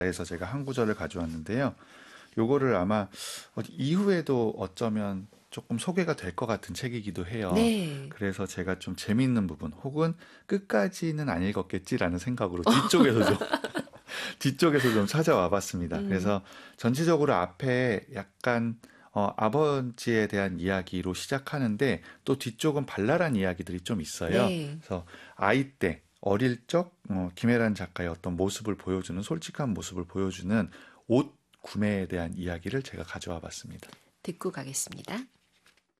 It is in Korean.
에서 제가 한 구절을 가져왔는데요. 요거를 아마 이후에도 어쩌면 조금 소개가 될 것 같은 책이기도 해요. 네. 그래서 제가 좀 재미있는 부분 혹은 끝까지는 안 읽었겠지라는 생각으로 뒤쪽에서 좀 찾아와 봤습니다. 음. 그래서 전체적으로 앞에 약간 아버지에 대한 이야기로 시작하는데 또 뒤쪽은 발랄한 이야기들이 좀 있어요. 네. 그래서 아이 때 어릴 적 김혜란 작가의 어떤 모습을 보여주는 솔직한 모습을 보여주는 옷 구매에 대한 이야기를 제가 가져와 봤습니다. 듣고 가겠습니다.